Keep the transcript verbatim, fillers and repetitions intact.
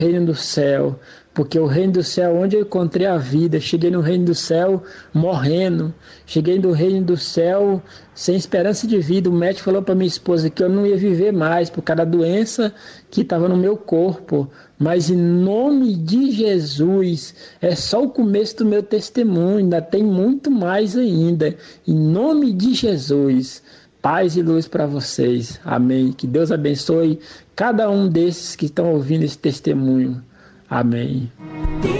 reino do céu, porque o reino do céu, onde eu encontrei a vida, cheguei no reino do céu morrendo, cheguei no reino do céu sem esperança de vida. O médico falou para minha esposa que eu não ia viver mais por causa da doença que estava no meu corpo, mas em nome de Jesus, é só o começo do meu testemunho, ainda tem muito mais ainda, em nome de Jesus. Paz e luz para vocês. Amém. Que Deus abençoe cada um desses que estão ouvindo esse testemunho. Amém.